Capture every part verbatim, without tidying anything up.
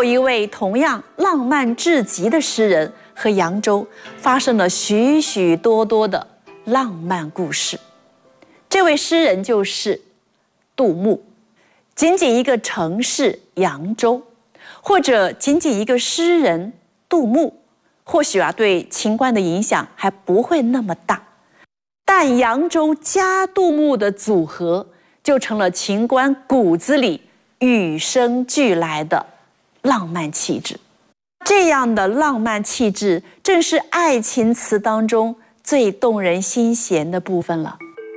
一位同样浪漫至极的诗人和扬州发生了许许多多的浪漫故事。这位诗人就是杜牧。仅仅一个城市扬州，或者仅仅一个诗人杜牧，或许啊对秦观的影响还不会那么大，但扬州加杜牧的组合就成了秦观骨子里与生俱来的浪漫气质。这样的浪漫气质正是爱情词当中最动人心弦的部分了。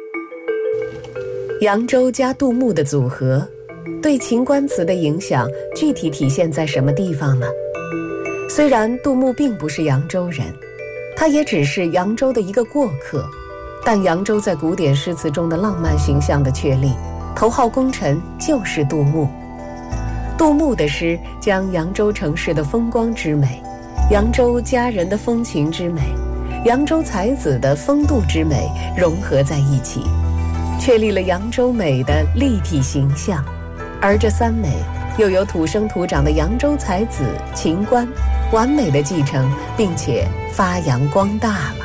扬州加杜牧的组合对秦观词的影响具体体现在什么地方呢？虽然杜牧并不是扬州人，他也只是扬州的一个过客，但扬州在古典诗词中的浪漫形象的确立，头号功臣就是杜牧。杜牧的诗将扬州城市的风光之美、扬州佳人的风情之美、扬州才子的风度之美融合在一起，确立了扬州美的立体形象。而这三美又由土生土长的扬州才子秦观完美的继承并且发扬光大了。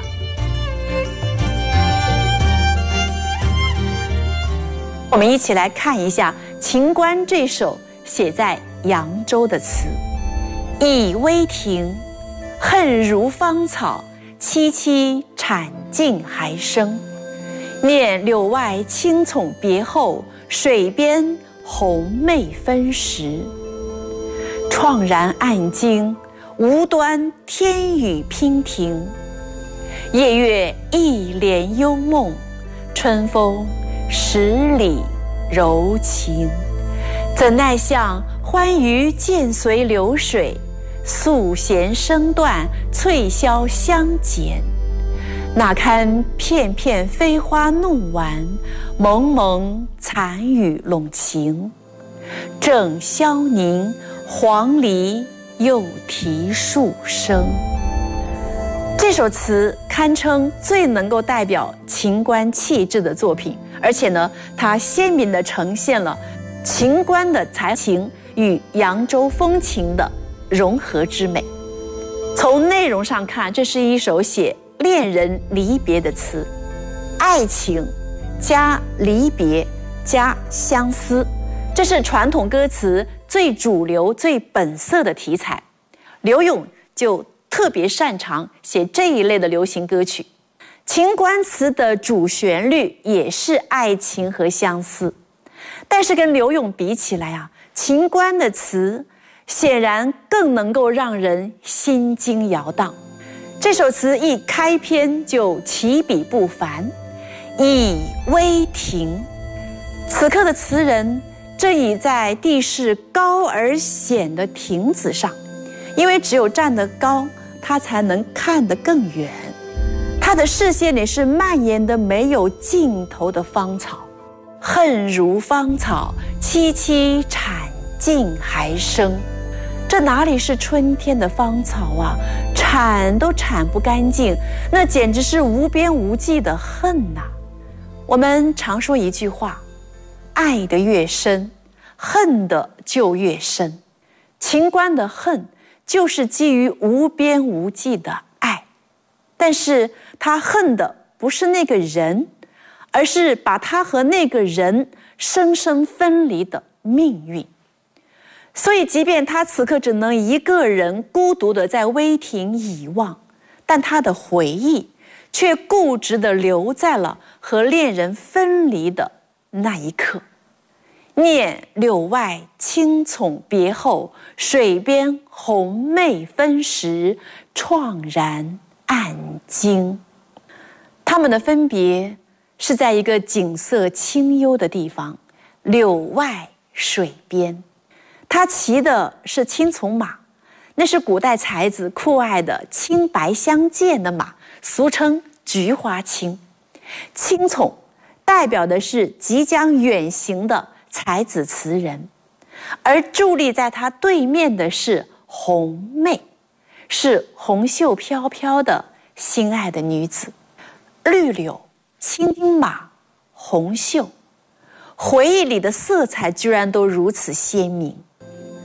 我们一起来看一下秦观这首写在扬州的词：倚危亭，恨如芳草，萋萋产尽还生。念柳外青叢别后，水边红梅分时。怆然暗惊，无端天雨娉婷。夜月一帘幽梦，春风十里柔情。怎奈向欢娱渐随流水，素弦声断，翠箫相减。哪堪片片飞花弄完，蒙蒙残雨笼晴。正萧凝，黄鹂又啼数声。这首词堪称最能够代表秦观气质的作品，而且呢，它鲜明地呈现了秦观的才情与扬州风情的融合之美。从内容上看，这是一首写恋人离别的词，爱情加离别加相思，这是传统歌词最主流最本色的题材。柳永就特别擅长写这一类的流行歌曲。秦观词的主旋律也是爱情和相思，但是跟柳永比起来啊，秦观的词显然更能够让人心惊摇荡。这首词一开篇就起笔不凡，倚危亭。此刻的词人正倚在地势高而险的亭子上，因为只有站得高，他才能看得更远。他的视线里是蔓延的没有尽头的芳草，恨如芳草，萋萋产尽还生。这哪里是春天的芳草啊，铲都铲不干净，那简直是无边无际的恨呐、啊！我们常说一句话，爱得越深，恨得就越深。秦观的恨就是基于无边无际的爱，但是他恨的不是那个人，而是把他和那个人生生分离的命运。所以即便他此刻只能一个人孤独地在危亭倚望，但他的回忆却固执地留在了和恋人分离的那一刻。念柳外青叢别后，水边红梅分时，怆然暗惊。他们的分别是在一个景色清幽的地方，柳外水边。他骑的是青叢马，那是古代才子酷爱的青白相间的马，俗称菊花青。青叢代表的是即将远行的才子词人，而伫立在他对面的是红梅，是红袖飘飘的心爱的女子。绿柳、青马、红袖，回忆里的色彩居然都如此鲜明。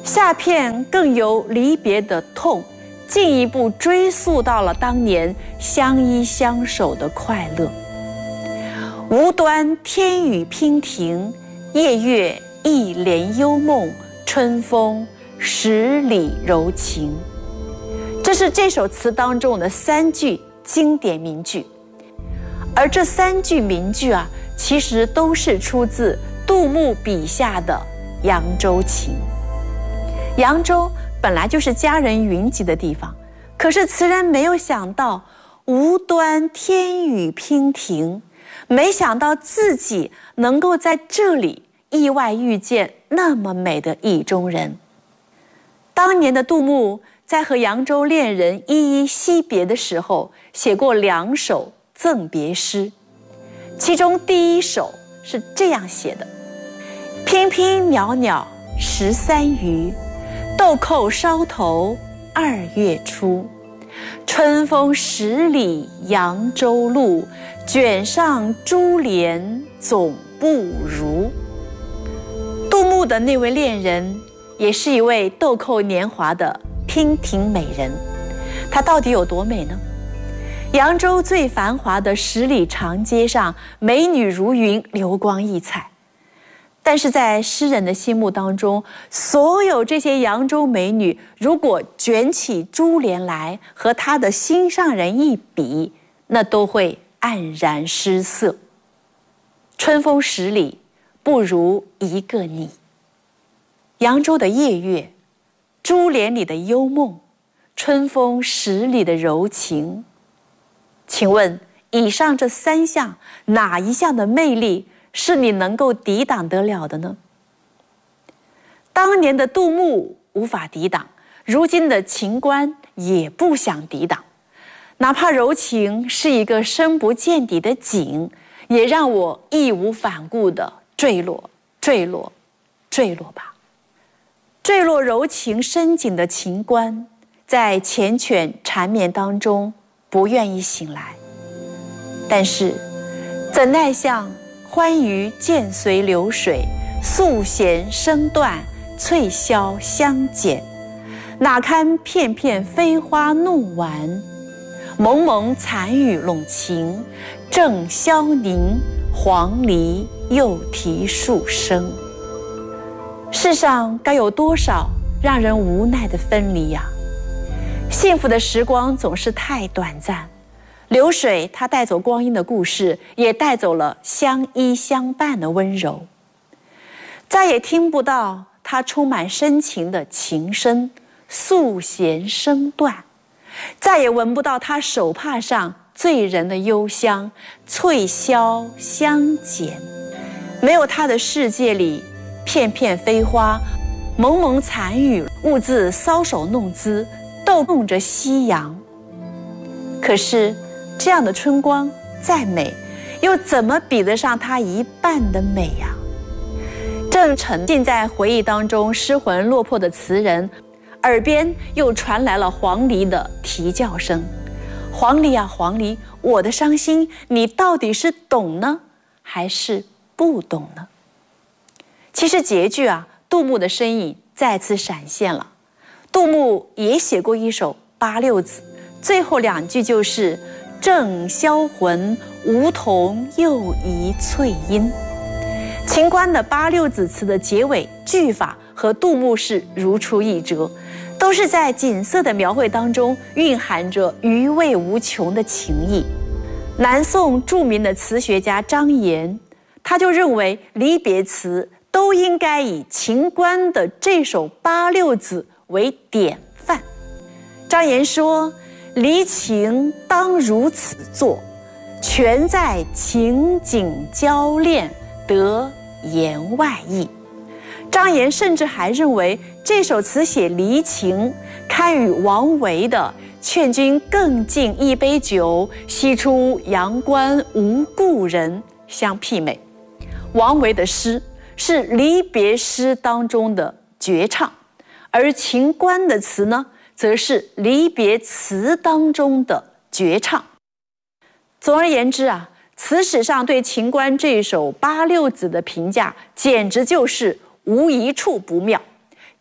下片更由离别的痛，进一步追溯到了当年相依相守的快乐。无端天雨娉婷，夜月一帘幽梦，春风十里柔情。这是这首词当中的三句经典名句，而这三句名句啊，其实都是出自杜牧笔下的《扬州情》。扬州本来就是佳人云集的地方，可是词人没有想到无端天雨娉婷，没想到自己能够在这里意外遇见那么美的意中人。当年的杜牧在和扬州恋人依依惜别的时候，写过两首赠别诗，其中第一首是这样写的：娉娉袅袅十三余，豆蔻梢头二月初。春风十里扬州路，卷上珠帘总不如。杜牧的那位恋人也是一位豆蔻年华的娉婷美人，她到底有多美呢？扬州最繁华的十里长街上，美女如云，流光溢彩。但是在诗人的心目当中，所有这些扬州美女，如果卷起珠帘来和他的心上人一比，那都会黯然失色。春风十里，不如一个你。扬州的夜月，珠帘里的幽梦，春风十里的柔情。请问以上这三项，哪一项的魅力是你能够抵挡得了的呢？当年的杜牧无法抵挡，如今的秦观也不想抵挡。哪怕柔情是一个深不见底的井，也让我义无反顾地坠落坠落坠落吧。坠落柔情深井的秦观，在缱绻缠绵当中不愿意醒来，但是怎奈向欢娱渐随流水，素弦声断，翠箫相减。哪堪片片飞花弄完，蒙蒙残雨笼晴。正宵凝，黄鹂又啼数声。世上该有多少让人无奈的分离呀！幸福的时光总是太短暂，流水它带走光阴的故事，也带走了相依相伴的温柔。再也听不到它充满深情的琴声，素弦声断；再也闻不到它手帕上醉人的幽香，翠箫相减。没有它的世界里，片片飞花，蒙蒙残雨，兀自搔首弄姿，逗弄着夕阳。可是这样的春光再美，又怎么比得上它一半的美呀、啊？正沉浸在回忆当中失魂落魄的词人，耳边又传来了黄鹂的啼叫声。黄鹂啊黄鹂，我的伤心你到底是懂呢，还是不懂呢？其实结句啊，杜牧的身影再次闪现了。杜牧也写过一首八六子，最后两句就是正销魂，梧桐又一翠阴。秦观的八六子词的结尾句法和杜牧是如出一辙，都是在景色的描绘当中蕴含着余味无穷的情意。南宋著名的词学家张炎，他就认为离别词都应该以秦观的这首八六子为典范。张炎说：离情当如此作，全在情景交恋，得言外意。张炎甚至还认为这首词写离情，堪与王维的劝君更尽一杯酒，西出阳关无故人相媲美。王维的诗是离别诗当中的绝唱，而秦观的词呢，则是离别词当中的绝唱。总而言之啊，词史上对秦观这首八六子的评价，简直就是无一处不妙。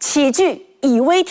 起句以微